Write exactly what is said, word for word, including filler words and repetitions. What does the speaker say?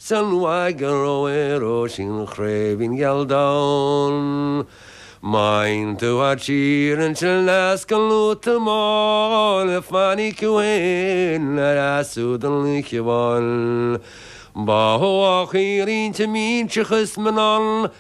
Salwagar Roshin Craving Yaldon. Mind to a cheer and Chalaskalutamol, Fanny Queen, Sudan Likival. Baho Achirin to mean Chechusmanon.